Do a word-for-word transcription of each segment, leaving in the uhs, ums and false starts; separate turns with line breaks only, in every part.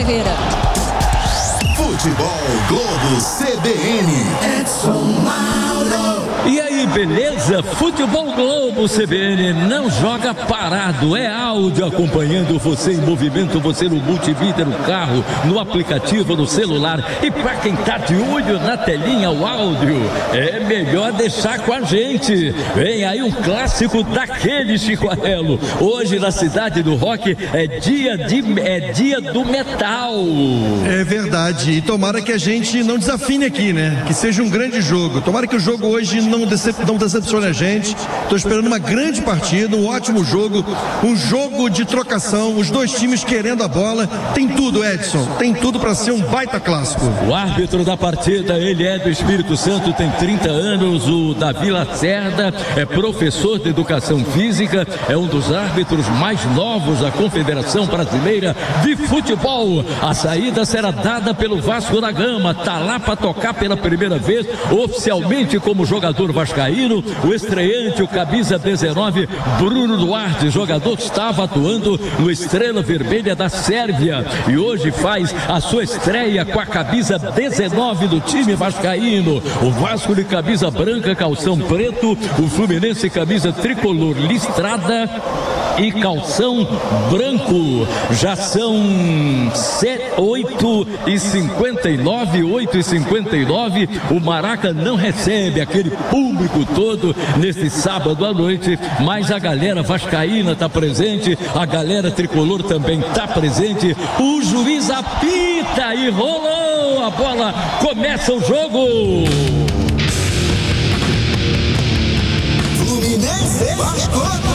Ferreira.
Futebol Globo C B N. Edson Mauro.
E aí, beleza? Futebol Globo C B N não joga parado, é áudio acompanhando você em movimento, você no multimídia, no carro, no aplicativo, no celular. E pra quem tá de olho na telinha, o áudio, é melhor deixar com a gente. Vem aí um clássico daquele, Chico Arello. Hoje na cidade do rock é dia, de, é dia do metal.
É verdade, e tomara que a gente não desafine aqui, né? Que seja um grande jogo. Tomara que o jogo hoje não Não, decep não decepcione a gente. Estou esperando uma grande partida, um ótimo jogo, um jogo de trocação, os dois times querendo a bola. Tem tudo, Edson, tem tudo para ser um baita clássico.
O árbitro da partida, ele é do Espírito Santo, tem trinta anos, o Davi Lacerda, é professor de educação física, é um dos árbitros mais novos da Confederação Brasileira de Futebol. A saída será dada pelo Vasco da Gama, tá lá para tocar pela primeira vez, oficialmente como jogador vascaíno, o estreante, o camisa dezenove, Bruno Duarte, jogador que estava atuando no Estrela Vermelha da Sérvia e hoje faz a sua estreia com a camisa dezenove do time vascaíno. O Vasco de camisa branca, calção preto, o Fluminense camisa tricolor listrada e calção branco. Já são oito e cinquenta e nove, oito e cinquenta e nove. O Maraca não recebe aquele público todo nesse sábado à noite, mas a galera vascaína está presente, a galera tricolor também está presente. O juiz apita e rolou a bola, começa o jogo.
Fluminense Vasco.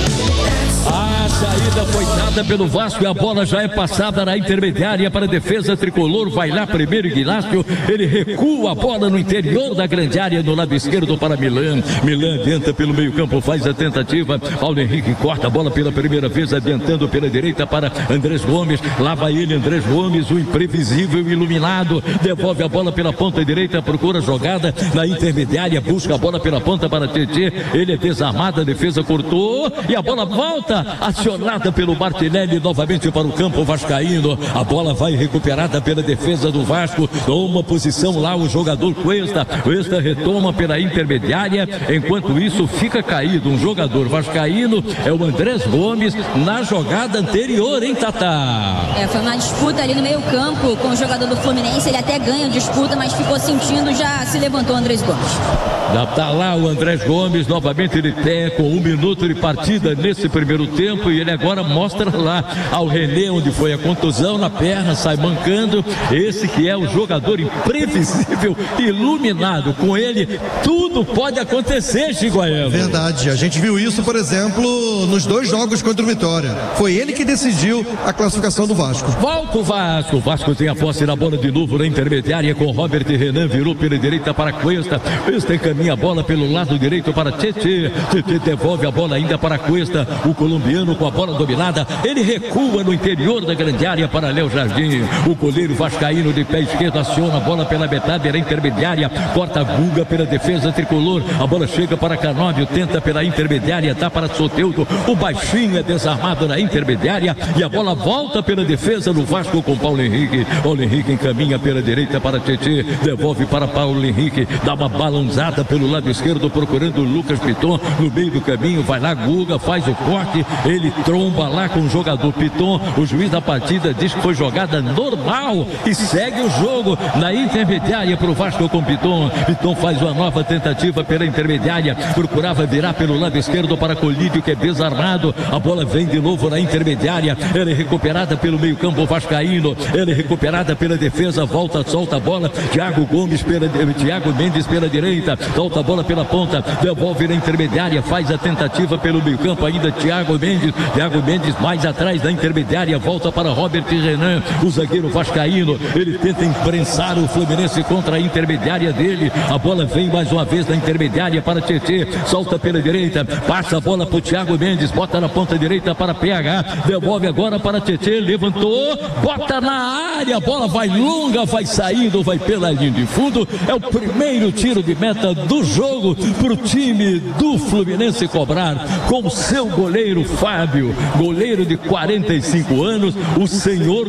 A saída foi dada pelo Vasco e a bola já é passada na intermediária para a defesa tricolor. Vai lá primeiro Ignácio, ele recua a bola no interior da grande área no lado esquerdo para Milan. Milan adianta pelo meio campo, faz a tentativa. Paulo Henrique corta a bola pela primeira vez, adiantando pela direita para Andrés Gomes. Lá vai ele, Andrés Gomes, o imprevisível iluminado. Devolve a bola pela ponta direita, procura a jogada na intermediária, busca a bola pela ponta para Tietê. Ele é desarmado, a defesa cortou e a bola volta, acionada pelo Martinelli novamente para o campo vascaíno. A bola vai recuperada pela defesa do Vasco. Toma posição lá o jogador Cuesta. Cuesta retoma pela intermediária. Enquanto isso fica caído um jogador vascaíno, é o Andrés Gomes na jogada anterior, hein, Tatá?
É, foi uma disputa ali no meio campo com o jogador do Fluminense. Ele até ganha a disputa, mas ficou sentindo, já se levantou o Andrés Gomes.
Já tá lá o Andrés Gomes, novamente ele tem com um minuto de partida nesse primeiro tempo e ele agora mostra lá ao René onde foi a contusão na perna, sai mancando. Esse que é o jogador imprevisível, iluminado. Com ele tudo pode acontecer, Chico Arello.
Verdade, a gente viu isso, por exemplo, nos dois jogos contra o Vitória. Foi ele que decidiu a classificação do Vasco.
Volta o Vasco, o Vasco tem a posse na bola de novo na intermediária com Robert e Renan, virou pela direita para Cuesta. Cuesta encaminha a bola pelo lado direito para Tietê. Tietê devolve a bola ainda para Cuesta, o colombiano com a bola dominada, ele recua no interior da grande área para Léo Jardim. O goleiro vascaíno de pé esquerdo aciona a bola pela metade da intermediária, corta a Guga pela defesa tricolor, a bola chega para Canóbio, tenta pela intermediária, dá para Soteldo, o baixinho é desarmado na intermediária e a bola volta pela defesa do Vasco com Paulo Henrique. Paulo Henrique encaminha pela direita para Tietê, devolve para Paulo Henrique, dá uma balançada pelo lado esquerdo procurando o Lucas Piton, no meio do caminho vai lá Guga, faz o corte, ele tromba lá com o jogador Piton. O juiz da partida diz que foi jogada normal e segue o jogo na intermediária para o Vasco com Piton. Piton faz uma nova tentativa pela intermediária, procurava virar pelo lado esquerdo para Colídio, que é desarmado. A bola vem de novo na intermediária, ela é recuperada pelo meio campo vascaíno, ela é recuperada pela defesa, volta, solta a bola, Thiago Gomes pela, Thiago Mendes pela direita, solta a bola pela ponta, devolve na intermediária, faz a tentativa pelo meio campo ainda, Thiago Mendes, Thiago Mendes mais atrás da intermediária, volta para Robert e Renan, o zagueiro vascaíno, ele tenta imprensar o Fluminense contra a intermediária dele, a bola vem mais uma vez na intermediária para Tietê, solta pela direita, passa a bola para o Thiago Mendes, bota na ponta direita para P H, devolve agora para Tietê, levantou, bota na área, a bola vai longa, vai saindo, vai pela linha de fundo, é o primeiro tiro de meta do jogo para o time do Fluminense cobrar, com o seu goleiro Fábio, goleiro de quarenta e cinco anos, o senhor